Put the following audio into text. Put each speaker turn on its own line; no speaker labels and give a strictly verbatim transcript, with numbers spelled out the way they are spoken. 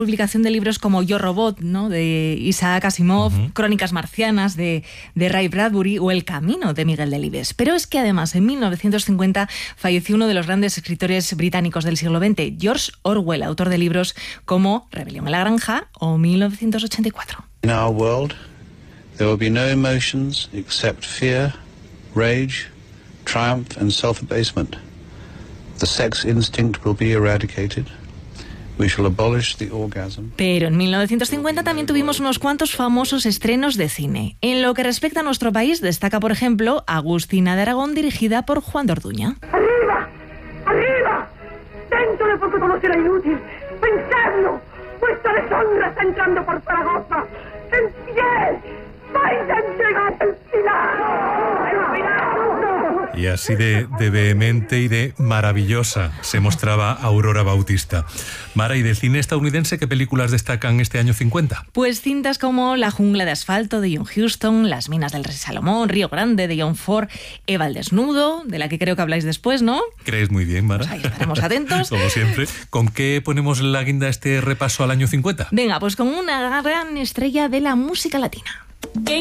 publicación de libros como Yo Robot, ¿no?, de Isaac Asimov, uh-huh. Crónicas marcianas de, de Ray Bradbury o El camino de Miguel Delibes. Pero es que además en mil novecientos cincuenta falleció uno de los grandes escritores británicos del siglo veinte, George Orwell, autor de libros como Rebelión en la granja o mil novecientos ochenta y cuatro.
In our world, there will be no emotions except fear, rage, triumph and self-abasement. The sex instinct will be eradicated. We shall abolish the orgasm.
Pero en mil novecientos cincuenta también tuvimos unos cuantos famosos estrenos de cine. En lo que respecta a nuestro país, destaca, por ejemplo, Agustina de Aragón, dirigida por Juan de Orduña.
¡Arriba! ¡Arriba! Dentro de poco todo será inútil. ¡Pensadlo! Vuestra deshonra está entrando por Zaragoza. ¡En pie! ¡Vais a entregar el Pilar! ¡El Pilar!
Y así de, de vehemente y de maravillosa se mostraba Aurora Bautista. Mara, ¿y del cine estadounidense qué películas destacan este año cincuenta?
Pues cintas como La jungla de asfalto de John Huston, Las minas del rey Salomón, Río Grande de John Ford, Eva el desnudo, de la que creo que habláis después, ¿no?
Crees muy bien, Mara.
Pues ahí estaremos atentos.
Como siempre. ¿Con qué ponemos la guinda este repaso al año cincuenta?
Venga, pues con una gran estrella de la música latina.